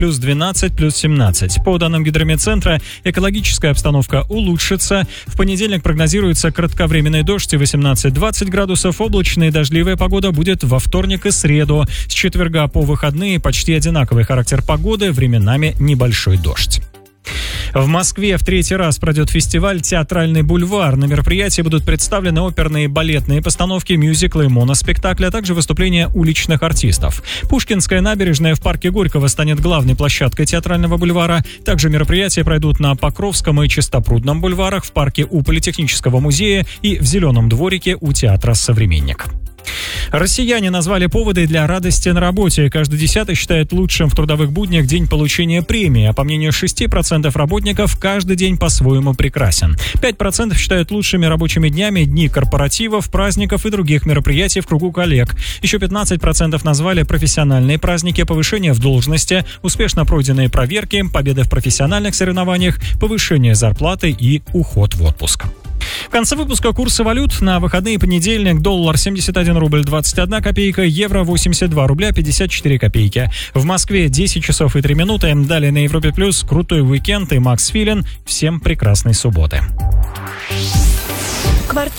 плюс 12, плюс 17. По данным Гидрометцентра, экологическая обстановка улучшится. В понедельник прогнозируется кратковременный дождь и 18-20 градусов. Облачная и дождливая погода будет во вторник и среду. С четверга по выходные почти одинаковый характер погоды, временами небольшой дождь. В Москве в третий раз пройдет фестиваль «Театральный бульвар». На мероприятии будут представлены оперные и балетные постановки, мюзиклы и моноспектакли, а также выступления уличных артистов. Пушкинская набережная в парке Горького станет главной площадкой «Театрального бульвара». Также мероприятия пройдут на Покровском и Чистопрудном бульварах, в парке у Политехнического музея и в Зеленом дворике у театра «Современник». Россияне назвали поводы для радости на работе. Каждый 10-й считает лучшим в трудовых буднях день получения премии, а по мнению 6% работников, каждый день по-своему прекрасен. 5% считают лучшими рабочими днями дни корпоративов, праздников и других мероприятий в кругу коллег. Еще 15% назвали профессиональные праздники, повышение в должности, успешно пройденные проверки, победы в профессиональных соревнованиях, повышение зарплаты и уход в отпуск. В конце выпуска курсы валют. На выходные: понедельник: доллар 71 рубль 21 копейка, евро 82 рубля 54 копейки. В Москве 10 часов и 3 минуты. Далее на Европе Плюс крутой уикенд и Макс Филин. Всем прекрасной субботы. Квартира.